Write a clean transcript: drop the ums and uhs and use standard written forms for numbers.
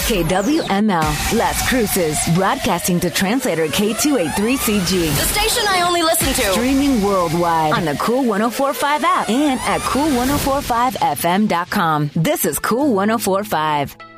KWML, Las Cruces, broadcasting to translator K283CG. The station I only listen to. Streaming worldwide on the Cool 104.5 app and at cool1045fm.com. This is Cool 104.5.